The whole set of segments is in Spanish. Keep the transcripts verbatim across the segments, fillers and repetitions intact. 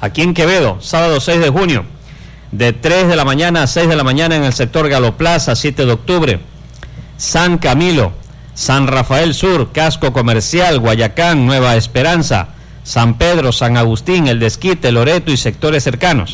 Aquí en Quevedo, sábado seis de junio, de tres de la mañana a seis de la mañana en el sector Galoplaza, siete de octubre. San Camilo, San Rafael Sur, Casco Comercial, Guayacán, Nueva Esperanza, San Pedro, San Agustín, El Desquite, Loreto y sectores cercanos.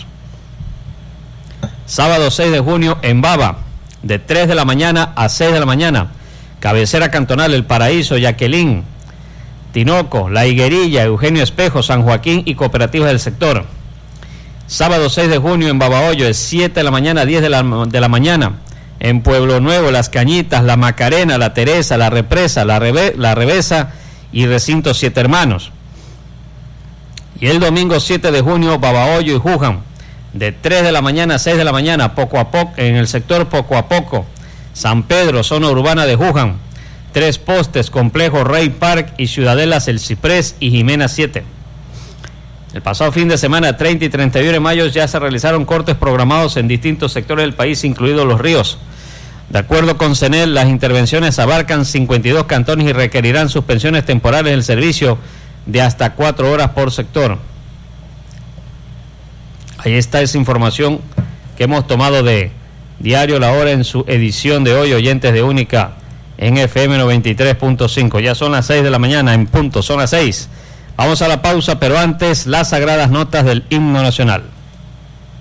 Sábado seis de junio en Baba, de tres de la mañana a seis de la mañana. Cabecera Cantonal, El Paraíso, Yaquelín, Tinoco, La Higuerilla, Eugenio Espejo, San Joaquín y cooperativas del sector. Sábado seis de junio en Babahoyo, de siete de la mañana a diez de la, de la mañana. En Pueblo Nuevo, Las Cañitas, La Macarena, La Teresa, La Represa, La, Rebe, La Revesa y Recinto Siete Hermanos. Y el domingo siete de junio, Babahoyo y Juján, de tres de la mañana a seis de la mañana, poco a poco, en el sector Poco a Poco. San Pedro, zona urbana de Juján, Tres Postes, Complejo Rey Park y Ciudadelas El Ciprés y Jimena siete. El pasado fin de semana, treinta y treinta y uno de mayo, ya se realizaron cortes programados en distintos sectores del país, incluidos Los Ríos. De acuerdo con CENEL, las intervenciones abarcan cincuenta y dos cantones y requerirán suspensiones temporales del servicio de hasta cuatro horas por sector. Ahí está esa información que hemos tomado de Diario La Hora en su edición de hoy, oyentes de Única en F M noventa y tres punto cinco. Ya son las seis de la mañana en punto, son las seis. Vamos a la pausa, pero antes las sagradas notas del himno nacional.